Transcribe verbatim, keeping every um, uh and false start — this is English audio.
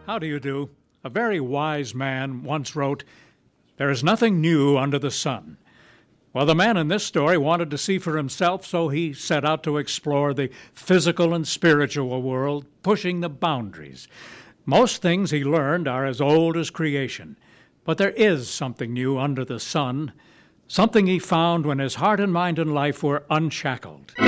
How do you do? A very wise man once wrote, "There is nothing new under the sun." Well, the man in this story wanted to see for himself, so he set out to explore the physical and spiritual world, pushing the boundaries. Most things he learned are as old as creation, but there is something new under the sun, something he found when his heart and mind and life were unshackled.